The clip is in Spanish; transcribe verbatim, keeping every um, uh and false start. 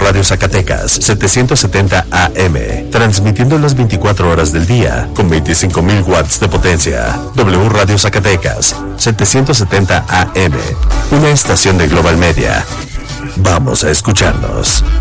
Radio Zacatecas, setecientos setenta A M, transmitiendo las veinticuatro horas del día, con veinticinco mil watts de potencia. W Radio Zacatecas, setecientos setenta A M, una estación de Global Media. Vamos a escucharnos.